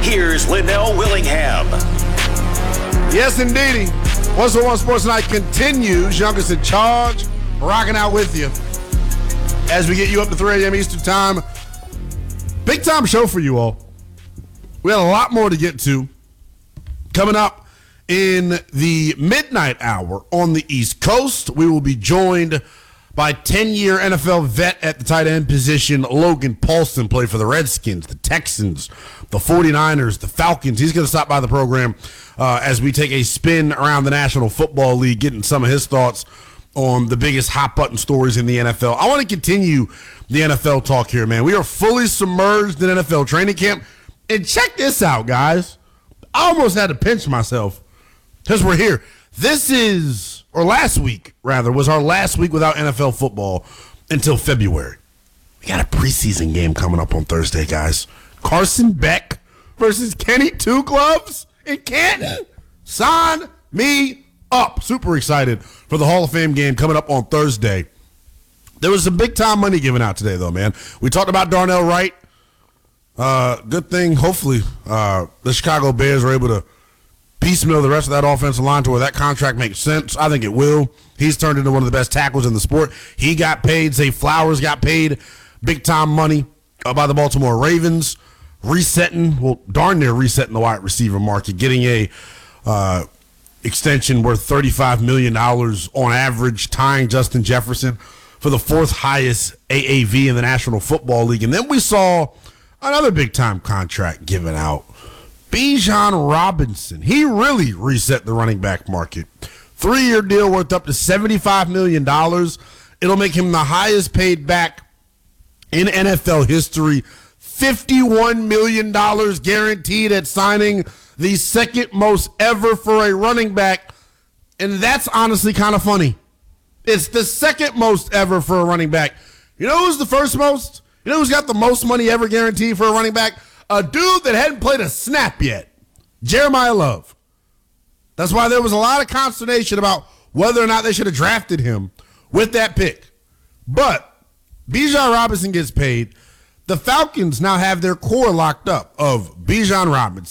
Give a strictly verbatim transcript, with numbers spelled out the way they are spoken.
Here's Linnell Willingham. Yes, indeedy. one oh one Sports Night continues. Youngest in charge, rocking out with you as we get you up to three a.m. Eastern Time. Big time show for you all. We had a lot more to get to coming up in the midnight hour on the East Coast. We will be joined by ten-year N F L vet at the tight end position, Logan Paulson. Played for the Redskins, the Texans, the forty-niners, the Falcons. He's going to stop by the program uh, as we take a spin around the National Football League, getting some of his thoughts on the biggest hot-button stories in the N F L. I want to continue the N F L talk here, man. We are fully submerged in N F L training camp. And check this out, guys. I almost had to pinch myself because we're here. This is, or last week, rather, was our last week without N F L football until February. We got a preseason game coming up on Thursday, guys. Carson Beck versus Kenny Two Gloves in Canton. Sign me up. Super excited for the Hall of Fame game coming up on Thursday. There was some big-time money given out today, though, man. We talked about Darnell Wright. Uh, good thing, hopefully, uh, the Chicago Bears are able to piecemeal the rest of that offensive line to where that contract makes sense. I think it will. He's turned into one of the best tackles in the sport. He got paid. Zay Flowers got paid big-time money uh, by the Baltimore Ravens, resetting, well, darn near resetting the wide receiver market, getting a uh, extension worth thirty-five million dollars on average, tying Justin Jefferson for the fourth highest A A V in the National Football League. And then we saw another big-time contract given out. Bijan Robinson. He really reset the running back market. Three-year deal worth up to seventy-five million dollars. It'll make him the highest paid back in N F L history. fifty-one million dollars guaranteed at signing, the second most ever for a running back. And that's honestly kind of funny. It's the second most ever for a running back. You know who's the first most? You know who's got the most money ever guaranteed for a running back? A dude that hadn't played a snap yet. Jeremiah Love. That's why there was a lot of consternation about whether or not they should have drafted him with that pick. But Bijan Robinson gets paid. The Falcons now have their core locked up of Bijan Robinson,